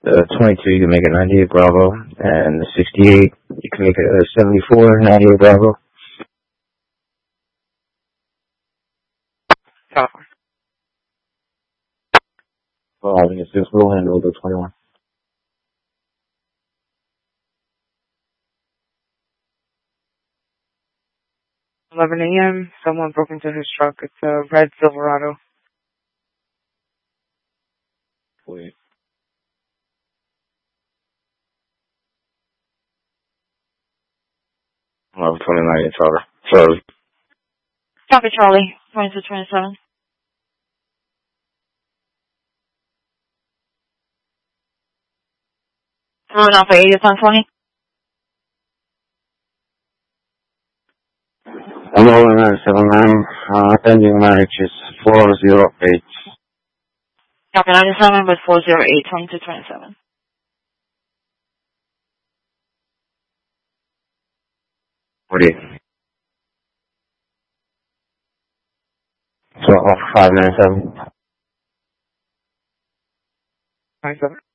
The 22, you can make it 98 Bravo, and the 68, you can make it a 74, 98 Bravo. Copy. Well, I think it's just we'll handle the 21. 11 a.m., someone broke into his truck. It's a red Silverado. Wait. 11:29, Charlie. Copy, Charlie. 2227. Rolling off for 80-10-20. I'm rolling 979, pending match is 408. Copy 97 with 408, 2227. What do you? 597. 97.